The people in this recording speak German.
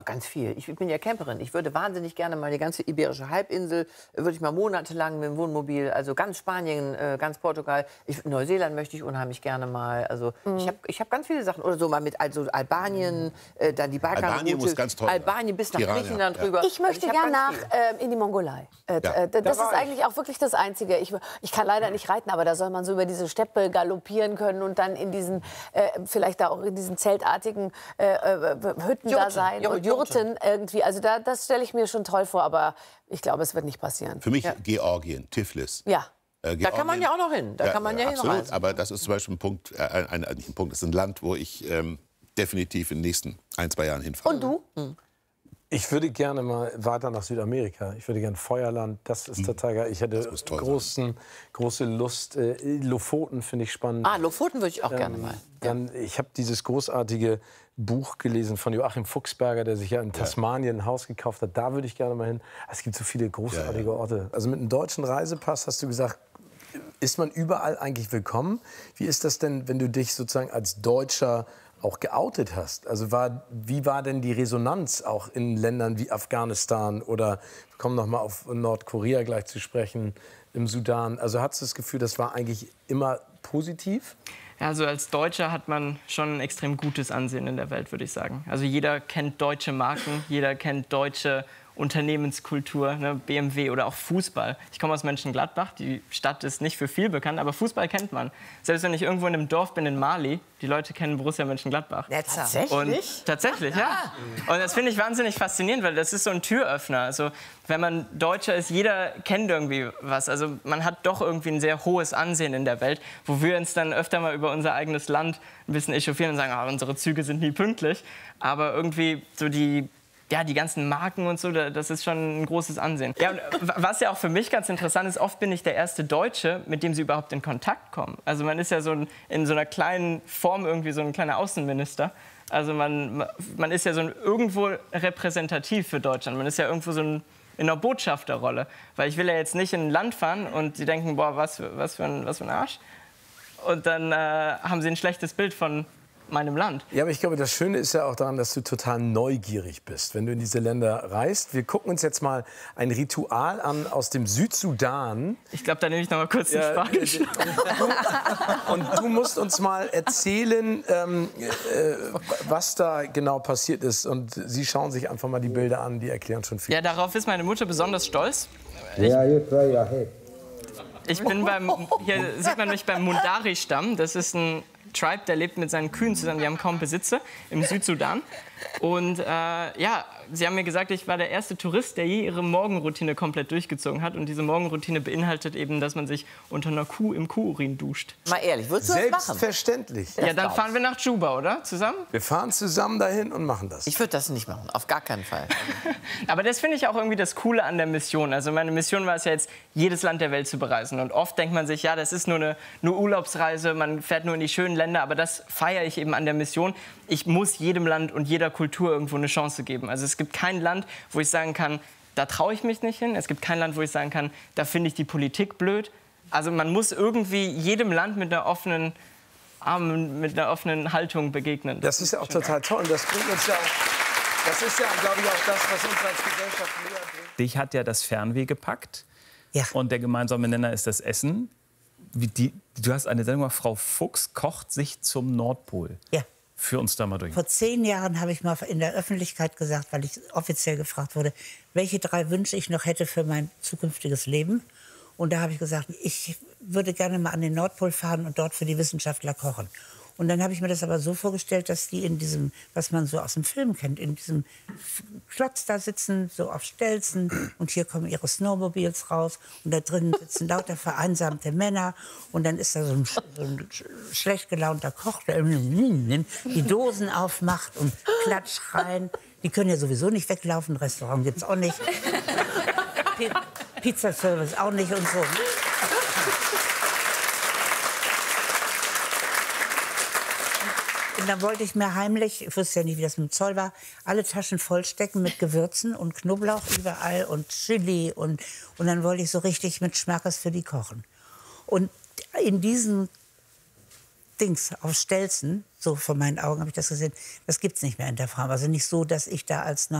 Ganz viel. Ich bin ja Camperin. Ich würde wahnsinnig gerne mal die ganze Iberische Halbinsel, würde ich mal monatelang mit dem Wohnmobil, also ganz Spanien, ganz Portugal. Neuseeland möchte ich unheimlich gerne mal. Also ich hab ganz viele Sachen. Oder so mal mit also Albanien, dann die Balkanroute. Albanien muss ganz toll sein. Albanien bis nach Tirana, Griechenland ja. rüber. Ich möchte also gern in die Mongolei. Das ist eigentlich auch wirklich das Einzige. Ich kann leider nicht reiten, aber da soll man so über diese Steppe galoppieren können und dann in diesen, vielleicht da auch in diesen zeltartigen Hütten da sein. Und Jurten irgendwie. Also das stelle ich mir schon toll vor, aber ich glaube, es wird nicht passieren. Für mich Georgien, Tiflis. Ja. Da kann man ja auch noch hin. Da kann man ja absolut. hinreisen. Aber das ist zum Beispiel ein Punkt, nicht ein Punkt, das ist ein Land, wo ich definitiv in den nächsten 1, 2 Jahren hinfahre. Und du? Ich würde gerne mal weiter nach Südamerika. Ich würde gerne Feuerland. Das ist total geil. Ich hätte große Lust. Lofoten finde ich spannend. Ah, Lofoten würde ich auch gerne mal. Ich habe dieses großartige Buch gelesen von Joachim Fuchsberger, der sich ja in Tasmanien ein Haus gekauft hat. Da würde ich gerne mal hin. Es gibt so viele großartige Orte. Also mit einem deutschen Reisepass hast du gesagt, ist man überall eigentlich willkommen? Wie ist das denn, wenn du dich sozusagen als Deutscher auch geoutet hast? Also wie war denn die Resonanz auch in Ländern wie Afghanistan oder, wir kommen noch mal auf Nordkorea gleich zu sprechen, im Sudan? Also hattest du das Gefühl, das war eigentlich immer positiv? Ja, also als Deutscher hat man schon ein extrem gutes Ansehen in der Welt, würde ich sagen. Also jeder kennt deutsche Marken, jeder kennt deutsche Unternehmenskultur, ne, BMW oder auch Fußball. Ich komme aus Mönchengladbach, die Stadt ist nicht für viel bekannt, aber Fußball kennt man. Selbst wenn ich irgendwo in einem Dorf bin in Mali, die Leute kennen Borussia Mönchengladbach. Tatsächlich? Und tatsächlich, ja. Und das finde ich wahnsinnig faszinierend, weil das ist so ein Türöffner. Also wenn man Deutscher ist, jeder kennt irgendwie was. Also man hat doch irgendwie ein sehr hohes Ansehen in der Welt, wo wir uns dann öfter mal über unser eigenes Land ein bisschen echauffieren und sagen, unsere Züge sind nie pünktlich. Aber irgendwie so die ganzen Marken und so, das ist schon ein großes Ansehen. Ja, und was ja auch für mich ganz interessant ist, oft bin ich der erste Deutsche, mit dem sie überhaupt in Kontakt kommen. Also man ist ja so in so einer kleinen Form irgendwie so ein kleiner Außenminister. Also man ist ja so irgendwo repräsentativ für Deutschland. Man ist ja irgendwo so in einer Botschafterrolle. Weil ich will ja jetzt nicht in ein Land fahren und sie denken, boah, was für ein Arsch. Und dann haben sie ein schlechtes Bild von meinem Land. Ja, aber ich glaube, das Schöne ist ja auch daran, dass du total neugierig bist, wenn du in diese Länder reist. Wir gucken uns jetzt mal ein Ritual an aus dem Südsudan. Ich glaube, da nehme ich noch mal kurz den Spargel. Und du musst uns mal erzählen, was da genau passiert ist. Und Sie schauen sich einfach mal die Bilder an, die erklären schon viel. Ja, darauf ist meine Mutter besonders stolz. Ich bin hier sieht man mich beim Mundari-Stamm. Das ist ein Tribe, der lebt mit seinen Kühen zusammen. Die haben kaum Besitzer im Südsudan. Und sie haben mir gesagt, ich war der erste Tourist, der je ihre Morgenroutine komplett durchgezogen hat. Und diese Morgenroutine beinhaltet eben, dass man sich unter einer Kuh im Kuhurin duscht. Mal ehrlich, würdest du das machen? Selbstverständlich. Ja, dann fahren wir nach Juba, oder? Zusammen? Wir fahren zusammen dahin und machen das. Ich würde das nicht machen, auf gar keinen Fall. Aber das finde ich auch irgendwie das Coole an der Mission. Also meine Mission war es ja jetzt, jedes Land der Welt zu bereisen. Und oft denkt man sich, ja, das ist nur eine Urlaubsreise, man fährt nur in die schönen Länder. Aber das feiere ich eben an der Mission. Ich muss jedem Land und jeder Kultur irgendwo eine Chance geben. Also es gibt kein Land, wo ich sagen kann, da traue ich mich nicht hin. Es gibt kein Land, wo ich sagen kann, da finde ich die Politik blöd. Also man muss irgendwie jedem Land mit einer offenen Haltung begegnen. Das ist ja auch total toll. Und das bringt uns ja auch, das ist ja, glaube ich, auch das, was uns als Gesellschaft näher bringt. Dich hat ja das Fernweh gepackt. Ja. Und der gemeinsame Nenner ist das Essen. Du hast eine Sendung, Frau Fuchs kocht sich zum Nordpol. Ja. Führ uns da mal durch. Vor 10 Jahren habe ich mal in der Öffentlichkeit gesagt, weil ich offiziell gefragt wurde, welche 3 Wünsche ich noch hätte für mein zukünftiges Leben. Und da habe ich gesagt, ich würde gerne mal an den Nordpol fahren und dort für die Wissenschaftler kochen. Und dann habe ich mir das aber so vorgestellt, dass die in diesem, was man so aus dem Film kennt, in diesem Klotz da sitzen, so auf Stelzen. Und hier kommen ihre Snowmobiles raus. Und da drinnen sitzen lauter vereinsamte Männer. Und dann ist da so ein schlecht gelaunter Koch, der die Dosen aufmacht und Klatsch rein. Die können ja sowieso nicht weglaufen. Restaurant gibt's auch nicht. Pizzaservice auch nicht und so. Und dann wollte ich mir heimlich, ich wusste ja nicht, wie das mit dem Zoll war, alle Taschen vollstecken mit Gewürzen und Knoblauch überall und Chili. Und dann wollte ich so richtig mit Schmackes für die kochen. Und in diesen Dings auf Stelzen so vor meinen Augen habe ich das gesehen, das gibt es nicht mehr in der Form. Also nicht so, dass ich da als